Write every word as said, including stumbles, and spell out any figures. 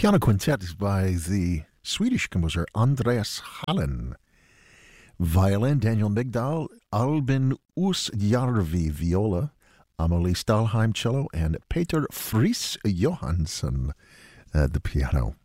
Piano quintet is by the Swedish composer Andreas Hallen. Violin, Daniel Migdal, Albin Oosjärvi, viola, Amelie Stahlheim, cello, and Peter Fries Johansson at the piano.